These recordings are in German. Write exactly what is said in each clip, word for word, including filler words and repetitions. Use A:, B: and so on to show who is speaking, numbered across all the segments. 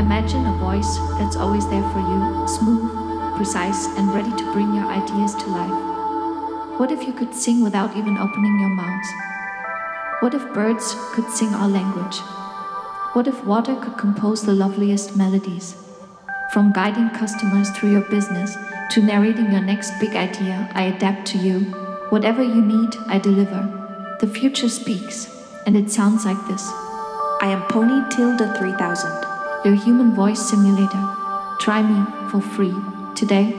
A: Imagine a voice that's always there for you, smooth, precise, and ready to bring your ideas to life. What if you could sing without even opening your mouths? What if birds could sing our language? What if water could compose the loveliest melodies? From guiding customers through your business to narrating your next big idea, I adapt to you. Whatever you need, I deliver. The future speaks, and it sounds like this.
B: I am Pony Tilde three thousand.
A: Your human voice simulator. Try me for free today.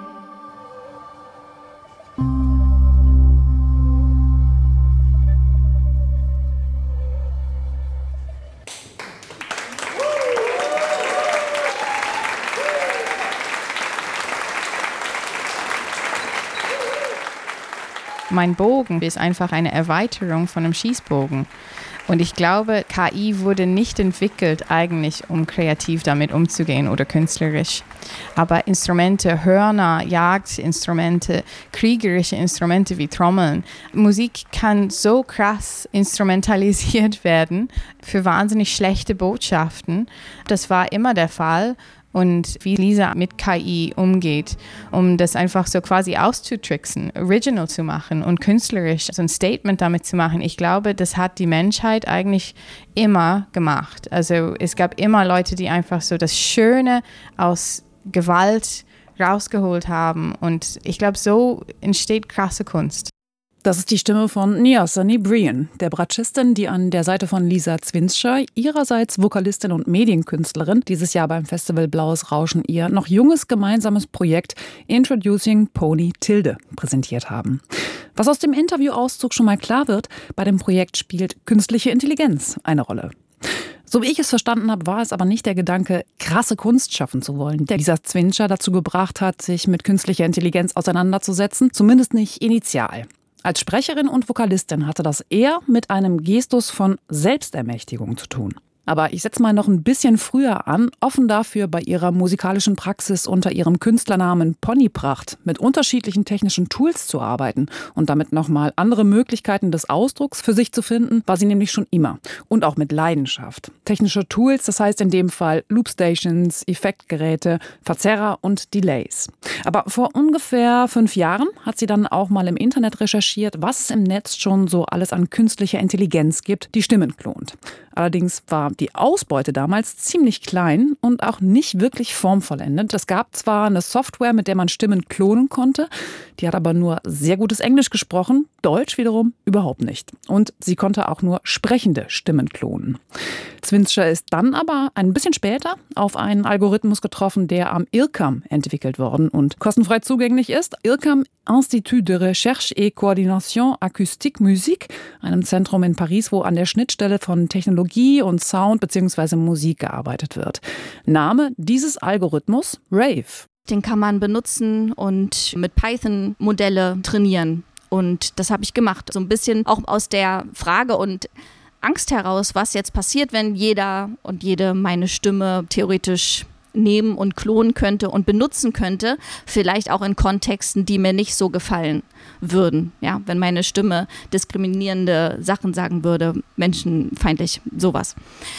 C: Mein Bogen ist einfach eine Erweiterung von einem Schießbogen. Und ich glaube, K I wurde nicht entwickelt eigentlich, um kreativ damit umzugehen oder künstlerisch. Aber Instrumente, Hörner, Jagdinstrumente, kriegerische Instrumente wie Trommeln. Musik kann so krass instrumentalisiert werden für wahnsinnig schlechte Botschaften. Das war immer der Fall. Und wie Lisa mit K I umgeht, um das einfach so quasi auszutricksen, original zu machen und künstlerisch so ein Statement damit zu machen. Ich glaube, das hat die Menschheit eigentlich immer gemacht. Also es gab immer Leute, die einfach so das Schöne aus Gewalt rausgeholt haben. Und ich glaube, so entsteht krasse Kunst.
D: Das ist die Stimme von Nyasa Nibrian, der Bratschistin, die an der Seite von Lisa Zwinscher, ihrerseits Vokalistin und Medienkünstlerin, dieses Jahr beim Festival Blaues Rauschen ihr noch junges gemeinsames Projekt Introducing Pony Tilde präsentiert haben. Was aus dem Interviewauszug schon mal klar wird, bei dem Projekt spielt künstliche Intelligenz eine Rolle. So wie ich es verstanden habe, war es aber nicht der Gedanke, krasse Kunst schaffen zu wollen, der Lisa Zwinscher dazu gebracht hat, sich mit künstlicher Intelligenz auseinanderzusetzen, zumindest nicht initial. Als Sprecherin und Vokalistin hatte das eher mit einem Gestus von Selbstermächtigung zu tun. Aber ich setze mal noch ein bisschen früher an, offen dafür, bei ihrer musikalischen Praxis unter ihrem Künstlernamen Ponypracht mit unterschiedlichen technischen Tools zu arbeiten und damit nochmal andere Möglichkeiten des Ausdrucks für sich zu finden, war sie nämlich schon immer. Und auch mit Leidenschaft. Technische Tools, das heißt in dem Fall Loopstations, Effektgeräte, Verzerrer und Delays. Aber vor ungefähr fünf Jahren hat sie dann auch mal im Internet recherchiert, was es im Netz schon so alles an künstlicher Intelligenz gibt, die Stimmen klont. Allerdings war die Ausbeute damals ziemlich klein und auch nicht wirklich formvollendet. Es gab zwar eine Software, mit der man Stimmen klonen konnte, die hat aber nur sehr gutes Englisch gesprochen, Deutsch wiederum überhaupt nicht. Und sie konnte auch nur sprechende Stimmen klonen. Zwinscher ist dann aber ein bisschen später auf einen Algorithmus getroffen, der am I R C A M entwickelt worden und kostenfrei zugänglich ist. I R C A M, Institut de Recherche et Coordination Acoustique Musique, einem Zentrum in Paris, wo an der Schnittstelle von Technologie und Sound bzw. Musik gearbeitet wird. Name dieses Algorithmus? Rave.
B: Den kann man benutzen und mit Python Modelle trainieren. Und das habe ich gemacht. So ein bisschen auch aus der Frage und Angst heraus, was jetzt passiert, wenn jeder und jede meine Stimme theoretisch nehmen und klonen könnte und benutzen könnte, vielleicht auch in Kontexten, die mir nicht so gefallen würden. Ja, wenn meine Stimme diskriminierende Sachen sagen würde, menschenfeindlich, sowas.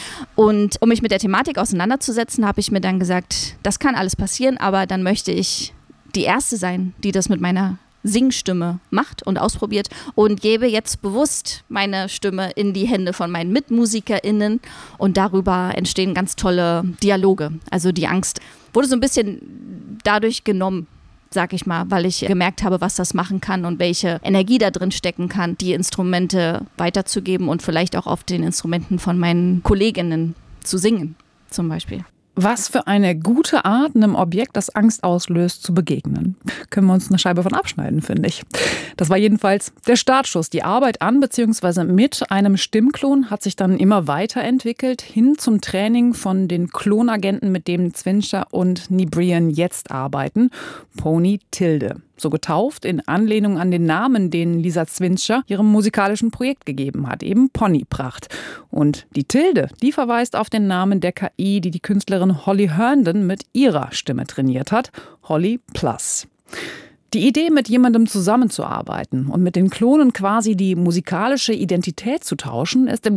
B: Und um mich mit der Thematik auseinanderzusetzen, habe ich mir dann gesagt, das kann alles passieren, aber dann möchte ich die Erste sein, die das mit meiner Singstimme macht und ausprobiert und gebe jetzt bewusst meine Stimme in die Hände von meinen MitmusikerInnen und darüber entstehen ganz tolle Dialoge. Also die Angst wurde so ein bisschen dadurch genommen, sag ich mal, weil ich gemerkt habe, was das machen kann und welche Energie da drin stecken kann, die Instrumente weiterzugeben und vielleicht auch auf den Instrumenten von meinen KollegInnen zu singen, zum Beispiel.
D: Was für eine gute Art, einem Objekt, das Angst auslöst, zu begegnen. Können wir uns eine Scheibe von abschneiden, finde ich. Das war jedenfalls der Startschuss. Die Arbeit an bzw. mit einem Stimmklon hat sich dann immer weiterentwickelt, hin zum Training von den Klonagenten, mit denen Zwinscher und Nibrian jetzt arbeiten. Pony Tilde. So getauft in Anlehnung an den Namen, den Lisa Zwinscher ihrem musikalischen Projekt gegeben hat, eben Ponypracht. Und die Tilde, die verweist auf den Namen der K I, die die Künstlerin Holly Herndon mit ihrer Stimme trainiert hat, Holly Plus. Die Idee, mit jemandem zusammenzuarbeiten und mit den Klonen quasi die musikalische Identität zu tauschen, ist im